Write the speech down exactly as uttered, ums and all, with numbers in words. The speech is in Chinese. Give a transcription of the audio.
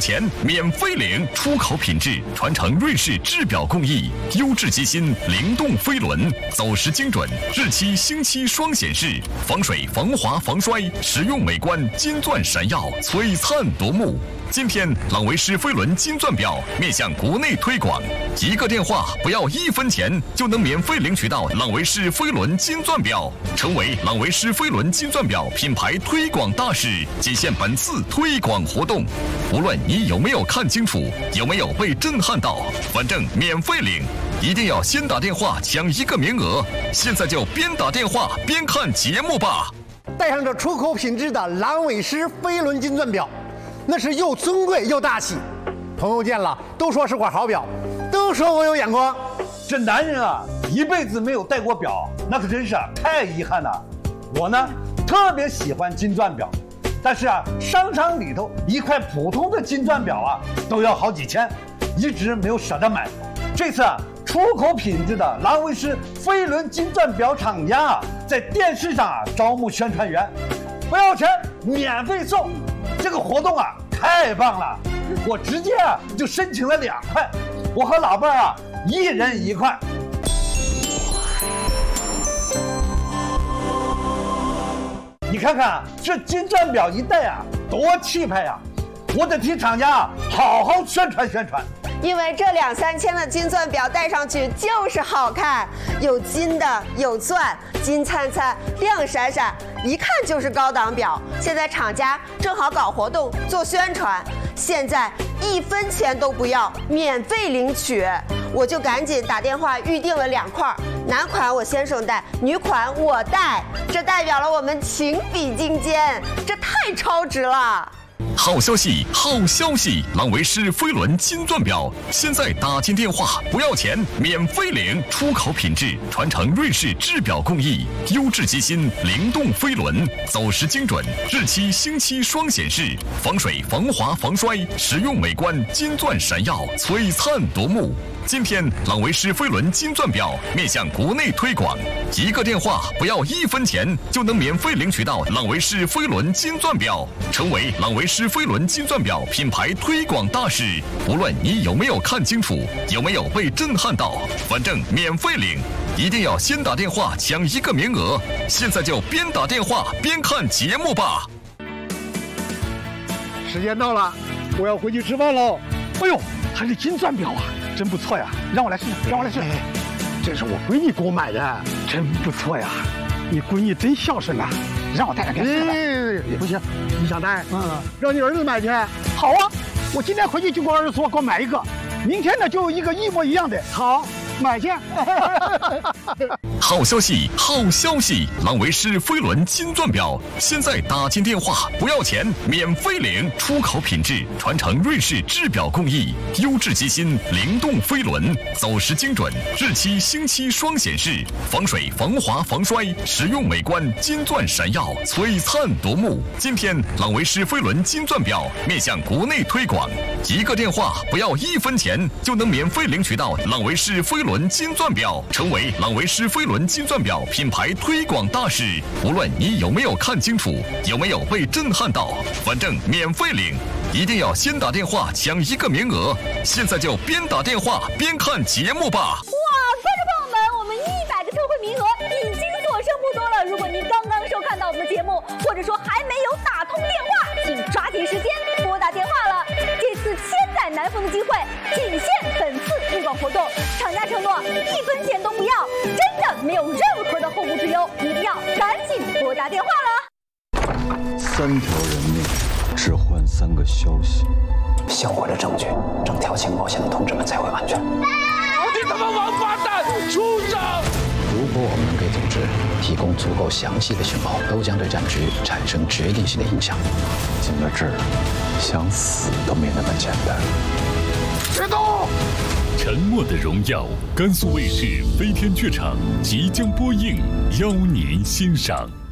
钱免费领，出口品质，传承瑞士制表工艺，优质机芯，灵动飞轮，走时精准，日期星期双显示，防水防滑防摔，实用美观，金钻闪耀，璀璨夺目。今天朗维诗飞轮金钻表面向国内推广，一个电话不要一分钱就能免费领取到朗维诗飞轮金钻表，成为朗维诗飞轮金钻表品牌推广大使，仅限本次推广活动。无论你有没有看清楚，有没有被震撼到，反正免费领，一定要先打电话抢一个名额。现在就边打电话边看节目吧。 带上这出口品质的朗维诗飞轮金钻表，那是又尊贵又大气，朋友见了都说是块好表，都说我有眼光。 这男人啊，一辈子没有戴过表，那可真是啊太遗憾了。我呢，特别喜欢金钻表，但是啊，商场里头一块普通的金钻表啊，都要好几千，一直没有舍得买。这次啊，出口品质的朗维诗飞轮金钻表厂家啊，在电视上啊招募宣传员，不要钱，免费送。这个活动啊太棒了，我直接啊就申请了两块，我和老伴儿啊一人一块。你看看这金钻表一戴啊，多气派呀！我得替厂家啊好好宣传宣传。 因为这两三千的金钻表戴上去就是好看，有金的，有钻，金灿灿，亮闪闪，一看就是高档表。现在厂家正好搞活动做宣传，现在一分钱都不要，免费领取。我就赶紧打电话预定了两块，男款我先生戴，女款我戴，这代表了我们情比金坚，这太超值了。 好消息，好消息！朗维诗飞轮金钻表，现在打进电话不要钱，免费领，出口品质，传承瑞士制表工艺，优质机芯，灵动飞轮，走时精准，日期星期双显示，防水防滑防摔，实用美观，金钻闪耀，璀璨夺目。今天朗维诗飞轮金钻表面向国内推广，一个电话不要一分钱就能免费领取到朗维诗飞轮金钻表，成为朗维诗飞轮金钻表品牌推广大使。无论你有没有看清楚，有没有被震撼到，反正免费领，一定要先打电话抢一个名额。现在就边打电话边看节目吧。 时间到了，我要回去吃饭喽。 哎呦，还是金钻表啊，真不错呀！让我来试试，让我来试试。 哎，这是我闺女给我买的， 真不错呀！你闺女真孝顺呐，让我带上给她。 哎，不行，你想戴？ 嗯， 让你儿子买去。 好啊，我今天回去就跟我儿子说，给我买一个。明天呢，就有一个一模一样的。 好，买去。 好消息，好消息！朗维诗飞轮金钻表，现在打进电话不要钱，免费领，出口品质，传承瑞士制表工艺，优质机芯，灵动飞轮，走时精准，日期星期双显示，防水防滑防摔，实用美观，金钻闪耀，璀璨夺目。今天朗维诗飞轮金钻表面向国内推广，一个电话不要一分钱就能免费领取到朗维诗飞轮金钻表，成为朗维诗飞轮金钻表品牌推广大使。无论你有没有看清楚，有没有被震撼到，反正免费领，一定要先打电话抢一个名额。现在就边打电话边看节目吧。 哇，观众朋友们，我们一百个特惠名额已经所剩不多了。如果您刚刚收看到我们的节目，或者说还没有打通电话，请抓紧时间拨打电话了。这次千载难逢的机会，仅限本次推广活动，厂家承诺一分钱都不要，真的没有任何的后顾之忧，一定要赶紧拨打电话了。 三条人命，只换三个消息。 销毁了证据，整条情报线的同志们才会安全。 你他妈王八蛋，畜生！ 如果我们能给组织提供足够详细的情报，都将对战局产生决定性的影响。 进了这儿，想死都没那么简单。 别动！ 沉默的荣耀，甘肃卫视飞天剧场即将播映，邀您欣赏。